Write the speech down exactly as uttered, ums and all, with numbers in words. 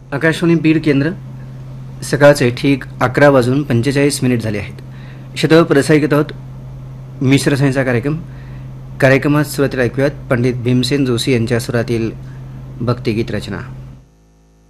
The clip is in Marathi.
आकाशवाणी बीड केंद्र सकाळचे ठीक अकरा वाजून पंचेचाळीस मिनिट झाले आहेत. शतव प्रसारित आहोत मिश्र संहिता कार्यक्रम. कार्यक्रमात सुरुवातीला ऐकूयात पंडित भीमसेन जोशी यांच्या स्वरातील भक्तिगीत रचना.